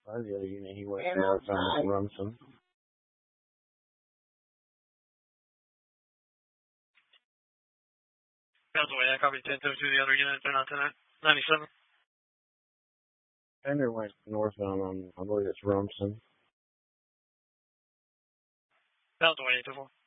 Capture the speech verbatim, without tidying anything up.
By the other unit, he went northbound to Rumson. Sounds away. I copy ten to the other unit. They're not tonight. ninety-seven. Fender went northbound on, I believe it's Rumson. Sounds away. eight to four.